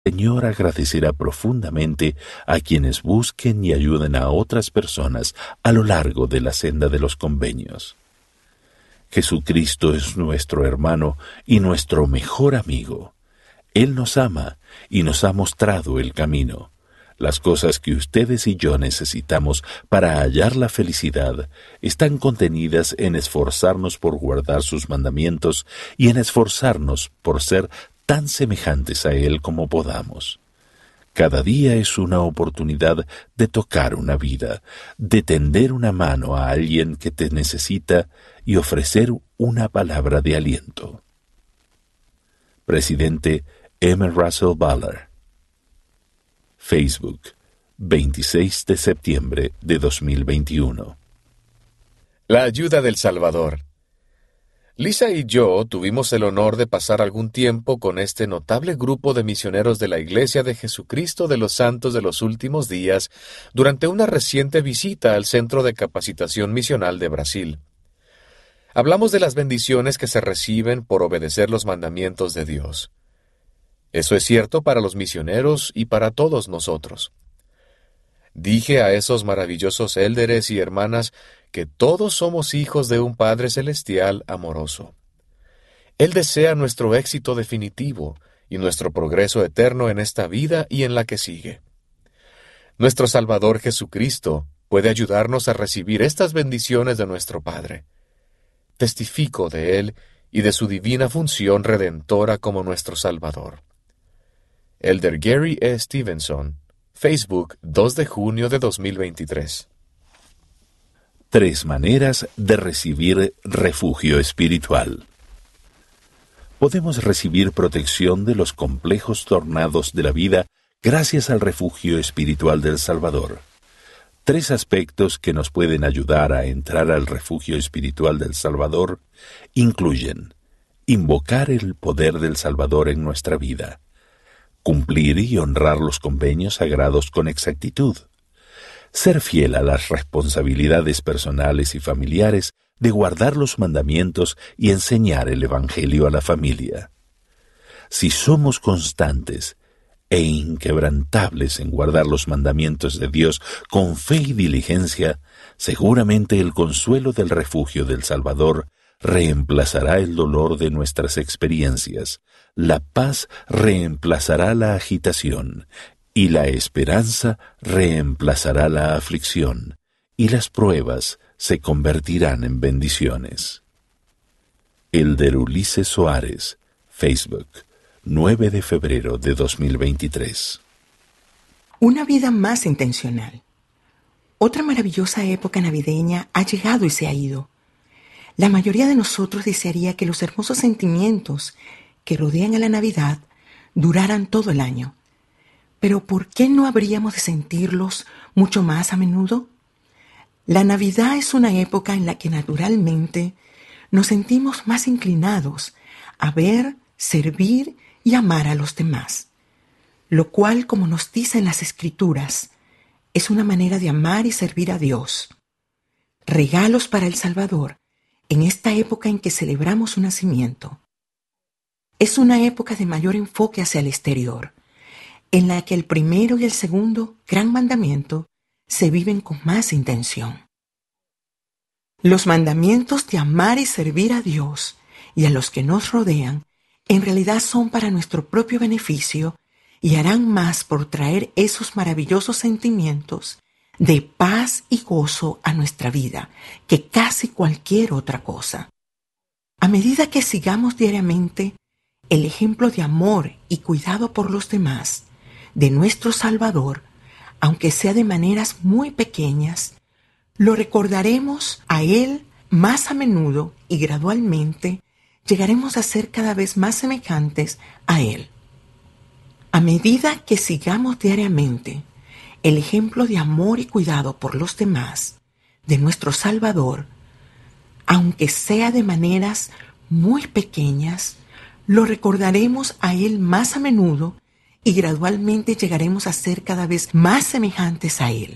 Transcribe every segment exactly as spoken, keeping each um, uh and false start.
el Señor agradecerá profundamente a quienes busquen y ayuden a otras personas a lo largo de la senda de los convenios. Jesucristo es nuestro hermano y nuestro mejor amigo. Él nos ama y nos ha mostrado el camino. Las cosas que ustedes y yo necesitamos para hallar la felicidad están contenidas en esforzarnos por guardar sus mandamientos y en esforzarnos por ser tan semejantes a Él como podamos. Cada día es una oportunidad de tocar una vida, de tender una mano a alguien que te necesita y ofrecer una palabra de aliento. Presidente M. Russell Ballard. Facebook, veintiséis de septiembre de dos mil veintiuno. La ayuda del Salvador. Lisa y yo tuvimos el honor de pasar algún tiempo con este notable grupo de misioneros de la Iglesia de Jesucristo de los Santos de los Últimos Días durante una reciente visita al Centro de Capacitación Misional de Brasil. Hablamos de las bendiciones que se reciben por obedecer los mandamientos de Dios. Eso es cierto para los misioneros y para todos nosotros. Dije a esos maravillosos élderes y hermanas que todos somos hijos de un Padre Celestial amoroso. Él desea nuestro éxito definitivo y nuestro progreso eterno en esta vida y en la que sigue. Nuestro Salvador Jesucristo puede ayudarnos a recibir estas bendiciones de nuestro Padre. Testifico de Él y de su divina función redentora como nuestro Salvador. Elder Gary E. Stevenson, Facebook, dos de junio de dos mil veintitrés. Tres maneras de recibir refugio espiritual. Podemos recibir protección de los complejos tornados de la vida gracias al refugio espiritual del Salvador. Tres aspectos que nos pueden ayudar a entrar al refugio espiritual del Salvador incluyen invocar el poder del Salvador en nuestra vida, cumplir y honrar los convenios sagrados con exactitud, ser fiel a las responsabilidades personales y familiares de guardar los mandamientos y enseñar el Evangelio a la familia. Si somos constantes e inquebrantables en guardar los mandamientos de Dios con fe y diligencia, seguramente el consuelo del refugio del Salvador reemplazará el dolor de nuestras experiencias, la paz reemplazará la agitación, y la esperanza reemplazará la aflicción, y las pruebas se convertirán en bendiciones. Elder Ulises Soares, Facebook, nueve de febrero de dos mil veintitrés. Una vida más intencional. Otra maravillosa época navideña ha llegado y se ha ido. La mayoría de nosotros desearía que los hermosos sentimientos que rodean a la Navidad duraran todo el año. Pero ¿por qué no habríamos de sentirlos mucho más a menudo? La Navidad es una época en la que naturalmente nos sentimos más inclinados a ver, servir y amar a los demás, lo cual, como nos dicen las Escrituras, es una manera de amar y servir a Dios. Regalos para el Salvador en esta época en que celebramos su nacimiento. Es una época de mayor enfoque hacia el exterior, en la que el primero y el segundo gran mandamiento se viven con más intención. Los mandamientos de amar y servir a Dios y a los que nos rodean en realidad son para nuestro propio beneficio y harán más por traer esos maravillosos sentimientos de paz y gozo a nuestra vida que casi cualquier otra cosa. A medida que sigamos diariamente el ejemplo de amor y cuidado por los demás de nuestro Salvador, aunque sea de maneras muy pequeñas, lo recordaremos a Él más a menudo y gradualmente llegaremos a ser cada vez más semejantes a Él. A medida que sigamos diariamente el ejemplo de amor y cuidado por los demás de nuestro Salvador, aunque sea de maneras muy pequeñas, lo recordaremos a Él más a menudo y gradualmente llegaremos a ser cada vez más semejantes a Él.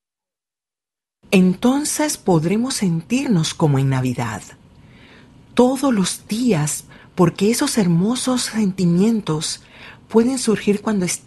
Entonces podremos sentirnos como en Navidad, todos los días, porque esos hermosos sentimientos pueden surgir cuando